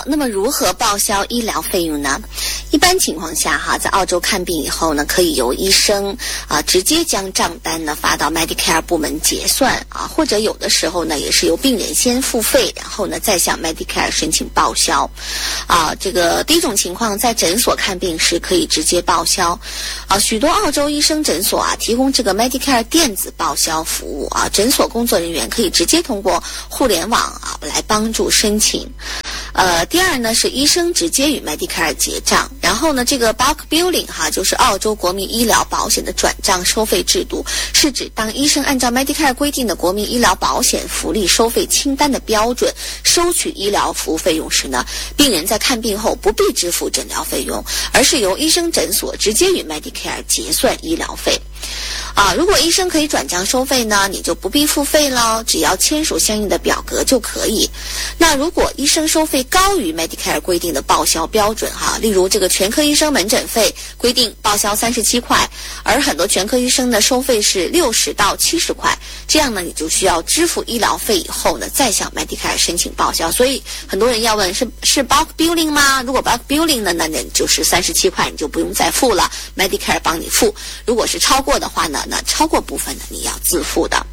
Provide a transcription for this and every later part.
好，那么如何报销医疗费用呢？一般情况下哈，在澳洲看病以后呢，可以由医生直接将账单呢发到 Medicare 部门结算或者有的时候呢也是由病人先付费，然后呢再向 Medicare 申请报销。这个第一种情况，在诊所看病时可以直接报销。许多澳洲医生诊所提供这个 Medicare 电子报销服务诊所工作人员可以直接通过互联网来帮助申请。第二呢是医生直接与 Medicare 结账，然后呢这个 bulk billing 就是澳洲国民医疗保险的转账收费制度，是指当医生按照 Medicare 规定的国民医疗保险福利收费清单的标准收取医疗服务费用时呢，病人在看病后不必支付诊疗费用，而是由医生诊所直接与 Medicare 结算医疗费。如果医生可以转账收费呢，你就不必付费了，只要签署相应的表格就可以。那如果医生收费高于 Medicare 规定的报销标准例如这个全科医生门诊费规定报销37块，而很多全科医生的收费是60到70块，这样呢你就需要支付医疗费以后呢再向 Medicare 申请报销。所以很多人要问是 bulk billing 吗？如果 bulk billing 呢，那就是37块你就不用再付了， Medicare 帮你付。如果是超过的话呢，那超过部分呢你要自付的。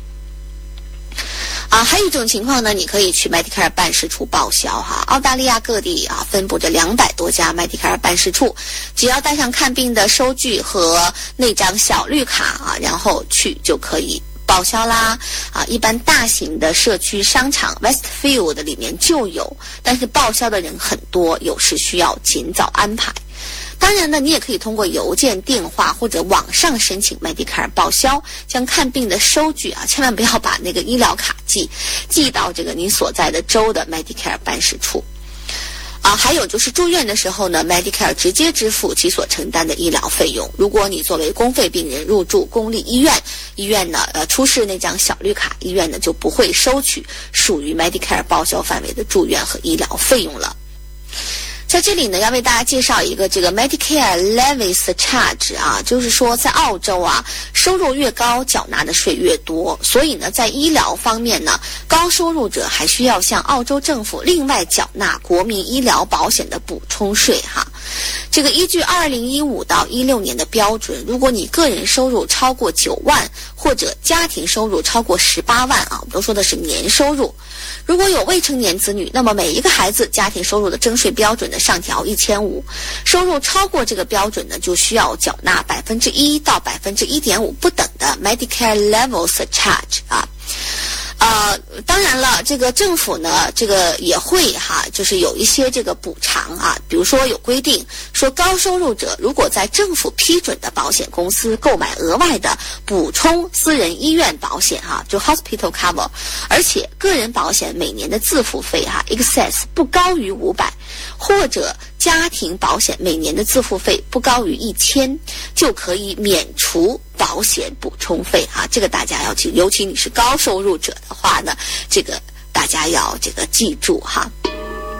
还有一种情况呢，你可以去 Medicare 办事处报销澳大利亚各地分布着200多家 Medicare 办事处，只要带上看病的收据和那张小绿卡然后去就可以报销啦。一般大型的社区商场 Westfield 里面就有，但是报销的人很多，有时需要尽早安排。当然呢，你也可以通过邮件、电话或者网上申请 Medicare 报销，将看病的收据千万不要把那个医疗卡寄到这个你所在的州的 Medicare 办事处。还有就是住院的时候呢 Medicare 直接支付其所承担的医疗费用。如果你作为公费病人入住公立医院，医院呢出示那张小绿卡，医院呢就不会收取属于 Medicare 报销范围的住院和医疗费用了。在这里呢，要为大家介绍一个这个 Medicare Levy Surcharge 就是说在澳洲收入越高，缴纳的税越多，所以呢，在医疗方面呢，高收入者还需要向澳洲政府另外缴纳国民医疗保险的补充税这个依据2015到16年的标准，如果你个人收入超过9万，或者家庭收入超过18万我们都说的是年收入。如果有未成年子女，那么每一个孩子家庭收入的征税标准的上调1500，收入超过这个标准呢，就需要缴纳1%到1.5%不等的 Medicare Level Surcharge当然了，这个政府呢，这个也会就是有一些这个补偿比如说有规定说，高收入者如果在政府批准的保险公司购买额外的补充私人医院保险就 hospital cover， 而且个人保险每年的自付费excess 不高于500，或者家庭保险每年的自付费不高于1000，就可以免除保险补充费这个大家要记，尤其你是高收入者的话呢，这个大家要这个记住